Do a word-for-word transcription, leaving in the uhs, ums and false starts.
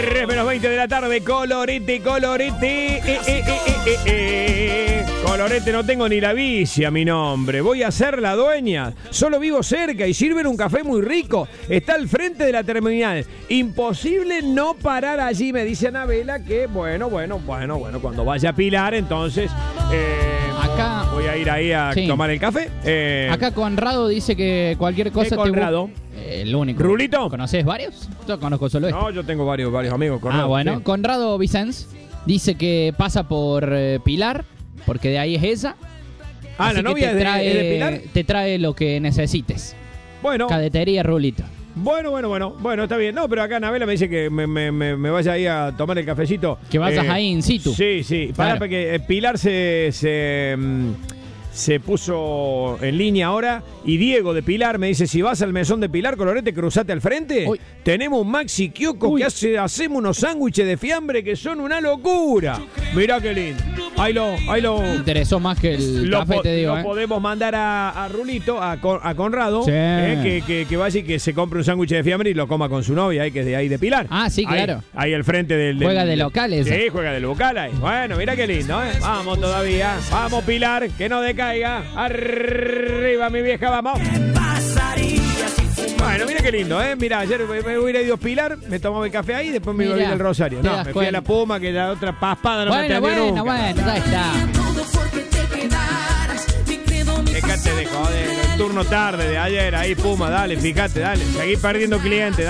tres menos veinte de la tarde, colorete, colorete. Eh, eh, eh, eh, eh, eh. Colorete, no tengo ni la bici a mi nombre. Voy a ser la dueña. Solo vivo cerca y sirven un café muy rico. Está al frente de la terminal. Imposible no parar allí, me dice Anabela, que bueno, bueno, bueno, bueno, cuando vaya a Pilar, entonces eh, acá voy a ir ahí a sí. tomar el café. Eh, acá Conrado dice que cualquier cosa ¿Qué Conrado? Te... El único. ¿Rulito? ¿Conoces varios? Yo conozco solo este. No, yo tengo varios, varios amigos. Conrado, ah, bueno. sí. Conrado Vicens dice que pasa por eh, Pilar, porque de ahí es ella. Ah, Así la novia te es de, trae, es de Pilar. Te trae lo que necesites. Bueno. Cadetería Rulito. Bueno, bueno, bueno. Bueno, está bien. No, pero acá Anabela me dice que me, me, me, me vaya ahí a tomar el cafecito. Que vayas eh, ahí in situ. Sí, sí. Para, claro. porque Pilar se... se Se puso en línea ahora y Diego de Pilar me dice, si vas al mesón de Pilar, Colorete, cruzate al frente. Uy. Tenemos un Maxi Kiosco Uy. que hace, hacemos unos sándwiches de fiambre que son una locura. Mirá qué lindo. Ahí lo, ahí lo... Me interesó más que el lo café, po te digo. Lo eh. podemos mandar a, a Rulito, a, Con, a Conrado, sí. eh, que, que, que vaya y que se compre un sándwich de fiambre y lo coma con su novia, eh, que es de ahí de Pilar. Ah, sí, claro. Ahí, ahí al frente del... del juega de locales. Sí, juega de local ahí. Bueno, mirá qué lindo, ¿eh? Vamos todavía. Vamos, Pilar, que no decaiga. Arriba, mi vieja, vamos. Bueno, mira qué lindo, ¿eh? Mira, ayer me voy a ir a Dios Pilar, me tomaba el café ahí y después me iba a ir al Rosario. No, me fui cuenta. a la Puma, que la otra paspada no bueno, me atendió bueno, nunca. Bueno, bueno, ya está. Dejate de joder, el turno tarde de ayer, ahí Puma, dale, fíjate, dale. Seguí perdiendo clientes, dale.